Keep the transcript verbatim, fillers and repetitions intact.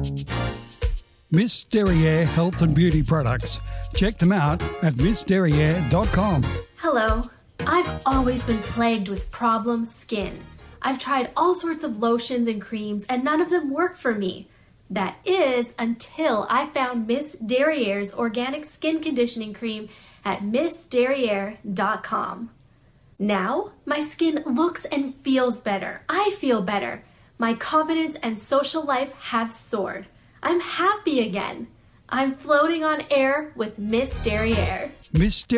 Miss Derriere Health and Beauty Products. Check them out at miss derriere dot com. Hello. I've always been plagued with problem skin. I've tried all sorts of lotions and creams and none of them work for me. That is until I found Miss Derriere's organic skin conditioning cream at miss derriere dot com. Now, my skin looks and feels better. I feel better. My confidence and social life have soared. I'm happy again. I'm floating on air with Miss Derriere. Miss